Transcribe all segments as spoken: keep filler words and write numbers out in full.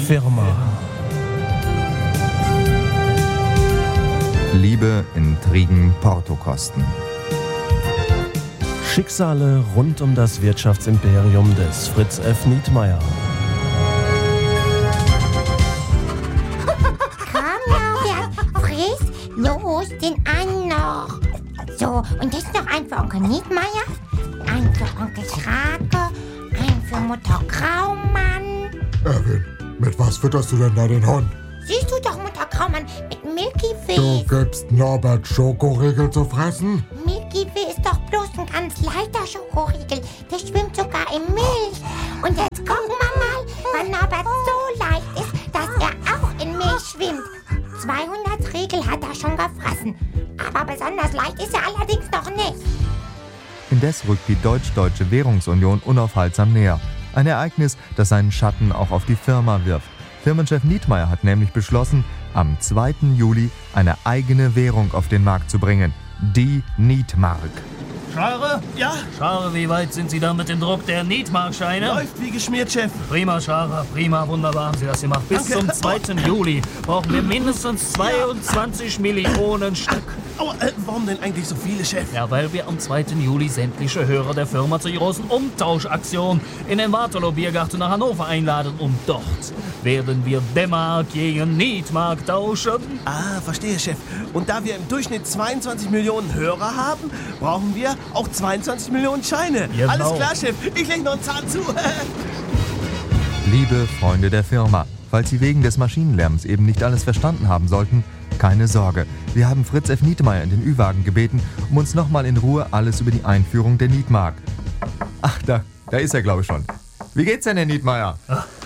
Firma. Liebe, Intrigen, Portokosten. Schicksale rund um das Wirtschaftsimperium des Fritz F. Nietmeyer. Komm, Norbert, friss, los, den einen noch. So, und das noch ein für Onkel Nietmeyer, ein für Onkel Krake, ein für Mutter Graumann. Erwin, mit was fütterst du denn da den Hund? Siehst du doch, Mutter Graumann, mit Milky Du Way. gibst Norbert Schokoriegel zu fressen? Milky Way ist doch bloß ein ganz leichter Schokoriegel. Der schwimmt sogar in Milch. Und jetzt gucken wir mal, wann Norbert so leicht ist, dass er auch in Milch schwimmt. zweihundert Riegel hat er schon gefressen. Aber besonders leicht ist er allerdings noch nicht. Indes rückt die Deutsch-Deutsche Währungsunion unaufhaltsam näher. Ein Ereignis, das seinen Schatten auch auf die Firma wirft. Firmenchef Nietmeyer hat nämlich beschlossen, am zweiten Juli eine eigene Währung auf den Markt zu bringen. Die Nietmark. Schare? Ja, Schare, wie weit sind Sie da mit dem Druck der Nietmarkscheine? läuft wie geschmiert, Chef. Prima, Schare, prima, wunderbar haben Sie das gemacht. Bis Danke. zum zweiten Juli brauchen wir mindestens zweiundzwanzig Millionen Stück. Oh, äh, warum denn eigentlich so viele, Chef? Ja, weil wir am zweiten Juli sämtliche Hörer der Firma zur großen Umtauschaktion in den Waterloo Biergarten nach Hannover einladen. Und dort werden wir D-Mark gegen Nietmark tauschen. Ah, verstehe, Chef. Und da wir im Durchschnitt zweiundzwanzig Millionen Hörer haben, brauchen wir auch zweiundzwanzig Millionen Scheine. Genau. Alles klar, Chef. Ich leg noch einen Zahn zu. Liebe Freunde der Firma, falls Sie wegen des Maschinenlärms eben nicht alles verstanden haben sollten, keine Sorge. Wir haben Fritz F. Nietmeyer in den Ü-Wagen gebeten, um uns nochmal in Ruhe alles über die Einführung der Nietmark. Ach, da, da ist er, glaube ich, schon. Wie geht's denn, Herr Nietmeyer?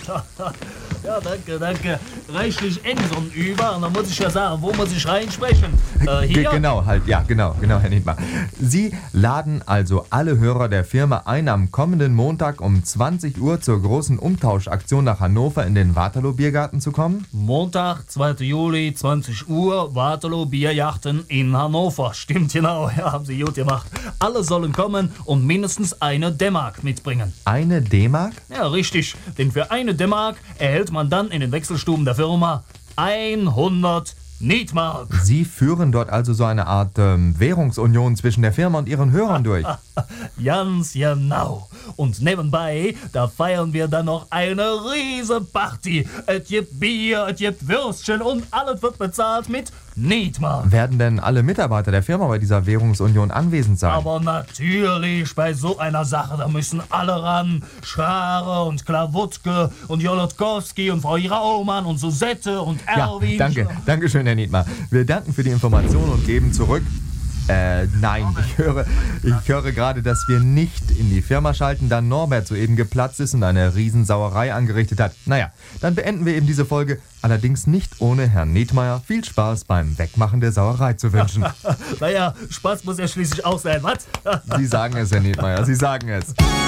Ja, danke, danke. Reichlich eng so ein Über. Und dann muss ich ja sagen, wo muss ich reinsprechen? Äh, Ge- hier? Genau, halt, ja, genau, genau, Herr Nietmeyer. Sie laden also alle Hörer der Firma ein, am kommenden Montag um zwanzig Uhr zur großen Umtauschaktion nach Hannover in den Waterloo Biergarten zu kommen? Montag, zweiten Juli, zwanzig Uhr, Waterloo Bierjachten in Hannover. Stimmt genau, ja, haben Sie gut gemacht. Alle sollen kommen und mindestens eine D-Mark mitbringen. Eine D-Mark? Ja, richtig, denn für eine D-Mark erhält man dann in den Wechselstuben der Firma hundert Nietmark. Sie führen dort also so eine Art ähm, Währungsunion zwischen der Firma und ihren Hörern durch. Ganz genau. Und nebenbei, da feiern wir dann noch eine riese Party. Es gibt Bier, es gibt Würstchen und alles wird bezahlt mit Nietmark. Werden denn alle Mitarbeiter der Firma bei dieser Währungsunion anwesend sein? Aber natürlich, bei so einer Sache, da müssen alle ran. Schare und Klawutke und Jolotkowski und Frau Raumann und Susette und ja, Erwin. danke, danke schön, Herr Nietmeyer. Wir danken für die Information und geben zurück. Äh, nein, ich höre, ich höre gerade, dass wir nicht in die Firma schalten, da Norbert soeben geplatzt ist und eine Riesensauerei angerichtet hat. Naja, dann beenden wir eben diese Folge, allerdings nicht ohne Herrn Nietmeyer viel Spaß beim Wegmachen der Sauerei zu wünschen. Naja, Spaß muss ja schließlich auch sein, was? Sie sagen es, Herr Nietmeyer, Sie sagen es.